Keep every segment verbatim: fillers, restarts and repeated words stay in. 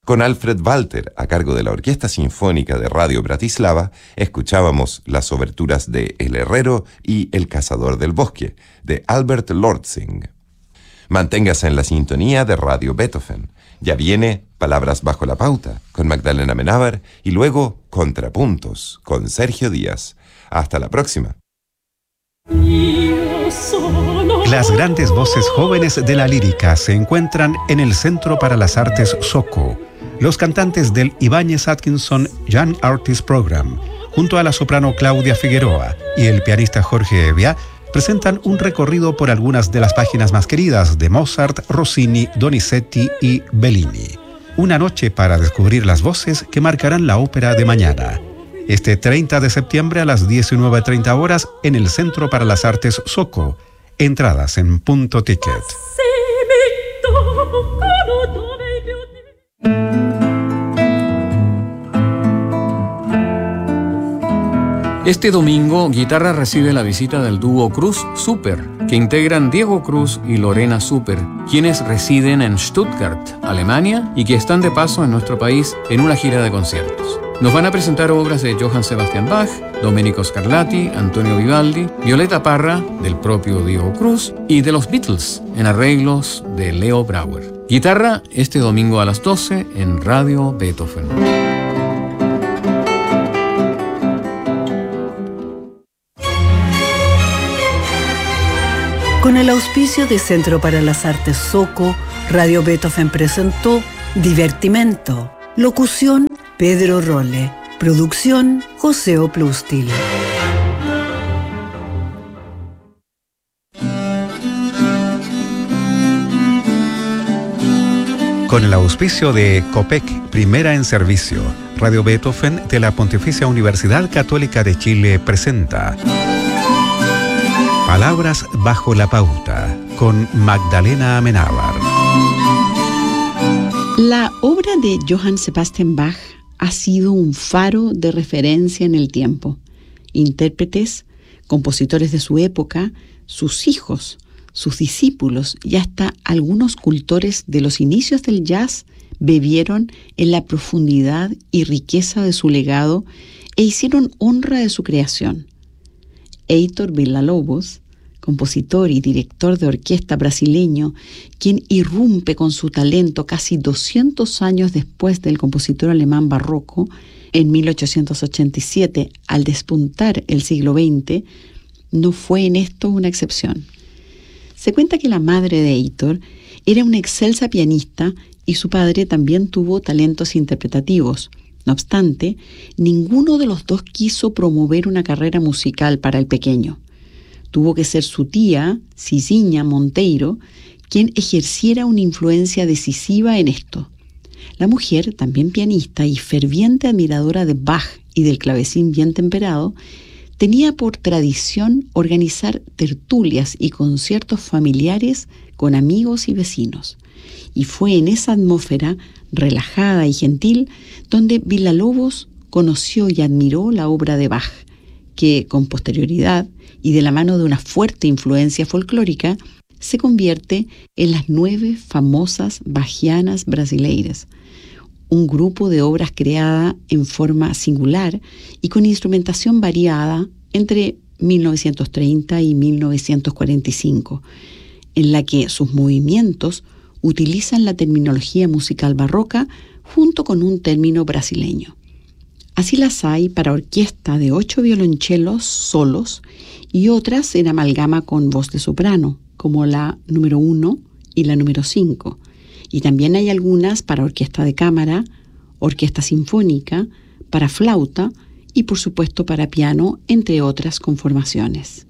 Con Alfred Walter a cargo de la Orquesta Sinfónica de Radio Bratislava, escuchábamos las oberturas de El Herrero y El Cazador del Bosque, de Albert Lortzing. Manténgase en la sintonía de Radio Beethoven. Ya viene Palabras bajo la pauta, con Magdalena Amenábar, y luego Contrapuntos, con Sergio Díaz. Hasta la próxima. Las grandes voces jóvenes de la lírica se encuentran en el Centro para las Artes SOCO. Los cantantes del Ibáñez Atkinson Young Artist Program, junto a la soprano Claudia Figueroa y el pianista Jorge Evia, presentan un recorrido por algunas de las páginas más queridas de Mozart, Rossini, Donizetti y Bellini. Una noche para descubrir las voces que marcarán la ópera de mañana. Este treinta de septiembre a las diecinueve treinta horas en el Centro para las Artes SOCO. Entradas en Punto Ticket. Este domingo, Guitarra recibe la visita del dúo Cruz Super, que integran Diego Cruz y Lorena Super, quienes residen en Stuttgart, Alemania, y que están de paso en nuestro país en una gira de conciertos. Nos van a presentar obras de Johann Sebastian Bach, Domenico Scarlatti, Antonio Vivaldi, Violeta Parra, del propio Diego Cruz, y de los Beatles, en arreglos de Leo Brauer. Guitarra, este domingo a las doce en Radio Beethoven. Con el auspicio de Centro para las Artes SOCO, Radio Beethoven presentó Divertimento. Locución, Pedro Rolle. Producción, José Oplustil. Con el auspicio de COPEC, Primera en Servicio, Radio Beethoven de la Pontificia Universidad Católica de Chile presenta Palabras bajo la pauta, con Magdalena Amenábar. La obra de Johann Sebastian Bach ha sido un faro de referencia en el tiempo. Intérpretes, compositores de su época, sus hijos, sus discípulos y hasta algunos cultores de los inicios del jazz bebieron en la profundidad y riqueza de su legado e hicieron honra de su creación. Heitor Villa-Lobos, compositor y director de orquesta brasileño, quien irrumpe con su talento casi doscientos años después del compositor alemán barroco, en mil ochocientos ochenta y siete, al despuntar el siglo veinte, no fue en esto una excepción. Se cuenta que la madre de Heitor era una excelsa pianista y su padre también tuvo talentos interpretativos. No obstante, ninguno de los dos quiso promover una carrera musical para el pequeño. Tuvo que ser su tía, Cicinha Monteiro, quien ejerciera una influencia decisiva en esto. La mujer, también pianista y ferviente admiradora de Bach y del clavecín bien temperado, tenía por tradición organizar tertulias y conciertos familiares con amigos y vecinos. Y fue en esa atmósfera relajada y gentil donde Villa-Lobos conoció y admiró la obra de Bach, que con posterioridad y de la mano de una fuerte influencia folclórica se convierte en las nueve famosas bachianas brasileiras, un grupo de obras creada en forma singular y con instrumentación variada entre mil novecientos treinta y mil novecientos cuarenta y cinco, en la que sus movimientos utilizan la terminología musical barroca junto con un término brasileño. Así las hay para orquesta de ocho violonchelos solos y otras en amalgama con voz de soprano, como la número uno y la número cinco. Y también hay algunas para orquesta de cámara, orquesta sinfónica, para flauta y por supuesto para piano, entre otras conformaciones.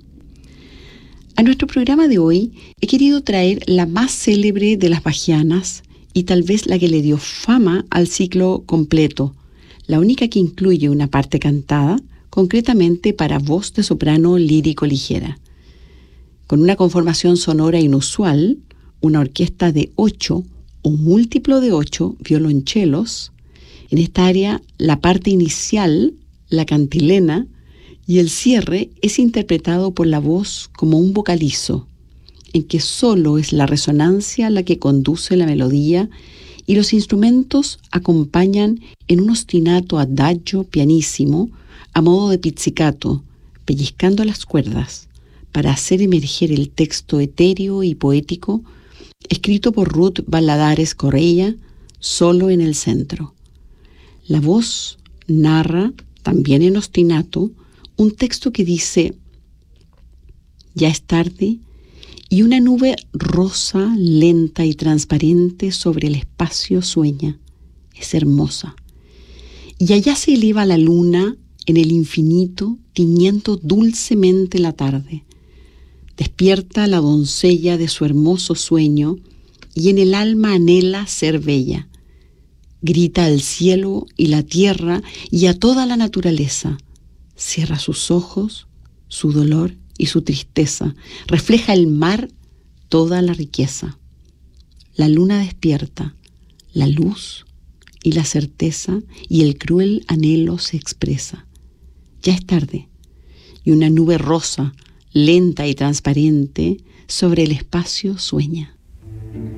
A nuestro programa de hoy he querido traer la más célebre de las bachianas y tal vez la que le dio fama al ciclo completo, la única que incluye una parte cantada, concretamente para voz de soprano lírico ligera. Con una conformación sonora inusual, una orquesta de ocho o múltiplo de ocho violonchelos. En esta área, la parte inicial, la cantilena, y el cierre es interpretado por la voz como un vocalizo, en que solo es la resonancia la que conduce la melodía y los instrumentos acompañan en un ostinato adagio pianísimo a modo de pizzicato, pellizcando las cuerdas para hacer emerger el texto etéreo y poético escrito por Ruth Valladares Correia, solo en el centro. La voz narra, también en ostinato, un texto que dice: ya es tarde y una nube rosa, lenta y transparente sobre el espacio sueña. Es hermosa. Y allá se eleva la luna en el infinito, tiñendo dulcemente la tarde. Despierta la doncella de su hermoso sueño y en el alma anhela ser bella. Grita al cielo y la tierra y a toda la naturaleza. Cierra sus ojos, su dolor y su tristeza. Refleja el mar toda la riqueza. La luna despierta, la luz y la certeza y el cruel anhelo se expresa. Ya es tarde y una nube rosa, lenta y transparente, sobre el espacio sueña.